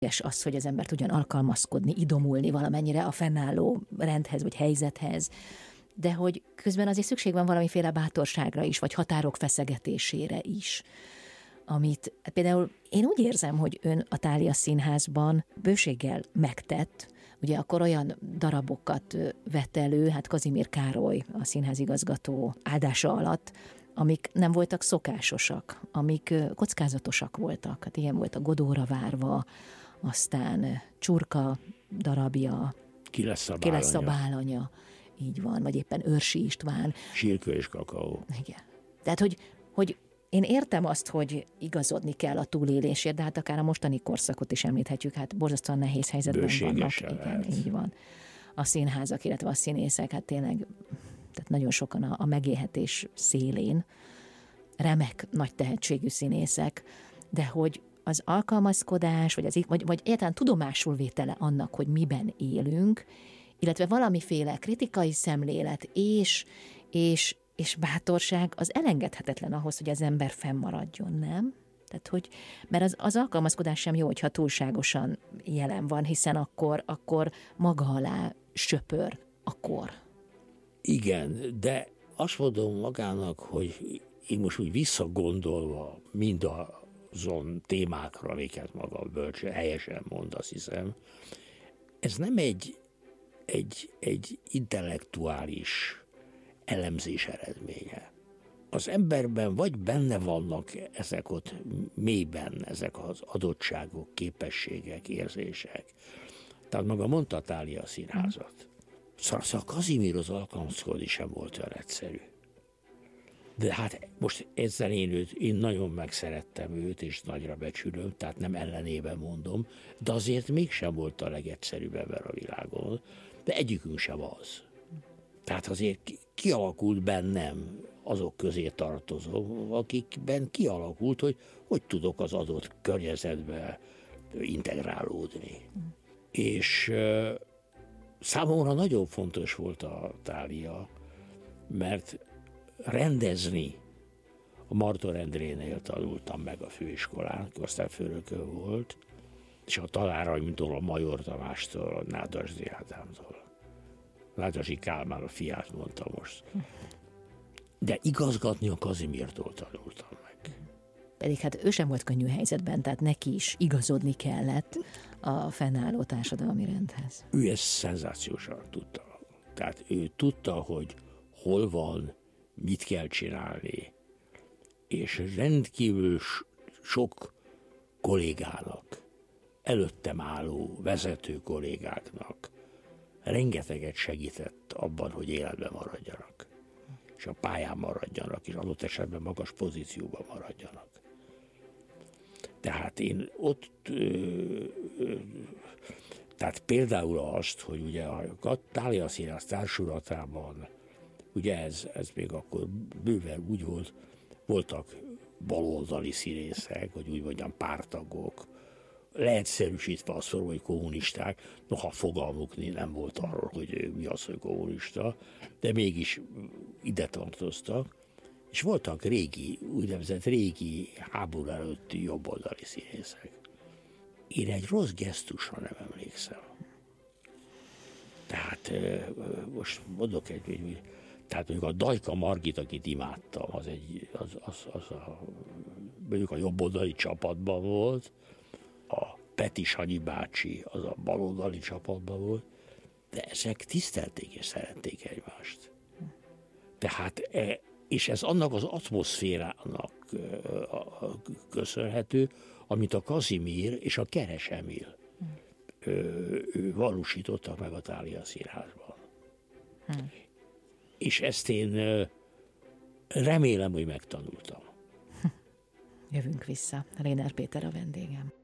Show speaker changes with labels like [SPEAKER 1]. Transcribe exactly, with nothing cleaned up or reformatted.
[SPEAKER 1] És az, hogy az ember tudjon alkalmazkodni, idomulni valamennyire a fennálló rendhez vagy helyzethez, de hogy közben azért szükség van valamiféle bátorságra is, vagy határok feszegetésére is, amit például én úgy érzem, hogy ön a Thália Színházban bőséggel megtett, ugye akkor olyan darabokat vett elő, hát Kazimír Károly, a színházigazgató áldása alatt, amik nem voltak szokásosak, amik kockázatosak voltak. Hát ilyen volt a Godóra várva, aztán Csurka darabja,
[SPEAKER 2] Ki lesz a
[SPEAKER 1] Ki
[SPEAKER 2] bálanya?
[SPEAKER 1] lesz a bálanya, így van, vagy éppen Őrsi István.
[SPEAKER 2] Sírkő és kakaó.
[SPEAKER 1] Igen. Tehát, hogy, hogy én értem azt, hogy igazodni kell a túlélésért, de hát akár a mostani korszakot is említhetjük, hát borzasztóan nehéz helyzetben vannak. Igen, így van. A színházak, illetve a színészek, hát tényleg, tehát nagyon sokan a, a megélhetés szélén, remek, nagy tehetségű színészek, de hogy az alkalmazkodás, vagy, az, vagy, vagy egyáltalán tudomásul vétele annak, hogy miben élünk, illetve valamiféle kritikai szemlélet és, és, és bátorság az elengedhetetlen ahhoz, hogy az ember fennmaradjon, nem? Tehát, hogy, mert az, az alkalmazkodás sem jó, hogyha túlságosan jelen van, hiszen akkor, akkor maga alá söpör a kor.
[SPEAKER 2] Igen, de azt mondom magának, hogy én most úgy visszagondolva mind azon témákra, amiket maga bölcs, helyesen mond, azt hiszem, ez nem egy, egy, egy intellektuális elemzés eredménye. Az emberben vagy benne vannak ezek ott mélyben, ezek az adottságok, képességek, érzések. Tehát maga mondta a Thália Színházat. Szóval a Kazimírhoz alkalmazkodni sem volt olyan egyszerű. De hát most ezzel én őt, én nagyon megszerettem őt, és nagyra becsülöm, tehát nem ellenében mondom, de azért mégsem volt a legegyszerűbb ember a világon, de egyikünk sem az. Tehát azért kialakult bennem, azok közé tartozom, akikben kialakult, hogy hogy tudok az adott környezetbe integrálódni. Mm. És uh, számomra nagyon fontos volt a Thália, mert rendezni, a Marton Endrénél tanultam meg a főiskolán, aztán főnökön volt, és a tanáraimtól, a Major Tamástól, a Nádasdy Ádámtól. Nádasdy Kálmán a fiát mondta most. De igazgatni a Kazimírtól tanultam meg.
[SPEAKER 1] Pedig hát ő sem volt könnyű helyzetben, tehát neki is igazodni kellett a fennálló társadalmi rendhez.
[SPEAKER 2] Ő ezt szenzációsan tudta. Tehát ő tudta, hogy hol van, mit kell csinálni, és rendkívül sok kollégának, előttem álló vezető kollégáknak rengeteget segített abban, hogy életben maradjanak, és a pályán maradjanak, és adott esetben magas pozícióban maradjanak. Tehát én ott, ö, ö, tehát például azt, hogy ugye a Thália Színház társulatában, ugye ez, ez még akkor bőven úgy volt, voltak baloldali színészek, vagy úgy mondjam pártagok, leegyszerűsítve azt mondom, hogy kommunisták, noha fogalmuk nem volt arról, hogy mi az, hogy kommunista, de mégis ide tartoztak, és voltak régi, úgynevezett régi háború előtti jobboldali színészek. Én egy rossz gesztusra nem emlékszem. Tehát most mondok egy, hogy tehát mondjuk a Dajka Margit, akit imádtam, az, egy, az, az, az a, mondjuk a jobboldali csapatban volt, a Peti Sanyi bácsi az a baloldali csapatban volt, de ezek tisztelték és szerették egymást. Tehát, és ez annak az atmoszférának köszönhető, amit a Kazimír és a Keres Emil ő valósítottak meg a Thália Színházban. Hmm. És ezt én remélem, hogy megtanultam.
[SPEAKER 1] Jövünk vissza. Réner Péter a vendégem.